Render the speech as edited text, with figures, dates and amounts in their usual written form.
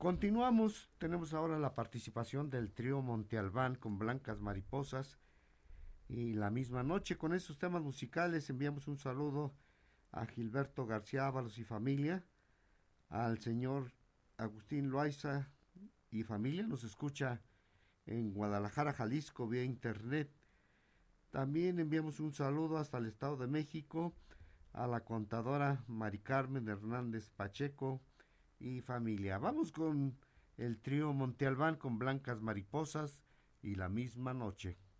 Continuamos, tenemos ahora la participación del trío Monte Albán con Blancas Mariposas y La Misma Noche. Con esos temas musicales enviamos un saludo a Gilberto García Ábalos y familia, al señor Agustín Loaiza y familia, nos escucha en Guadalajara, Jalisco, vía internet. También enviamos un saludo hasta el Estado de México a la contadora Mari Carmen Hernández Pacheco y familia. Vamos con el trío Monte Albán con Blancas Mariposas y La Misma Noche.